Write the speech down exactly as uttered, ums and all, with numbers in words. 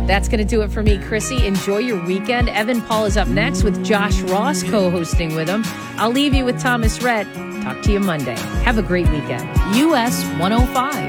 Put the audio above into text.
That's going to do it for me, Chrissy. Enjoy your weekend. Evan Paul is up next with Josh Ross co-hosting with him. I'll leave you with Thomas Rhett. Talk to you Monday. Have a great weekend. U S one oh five.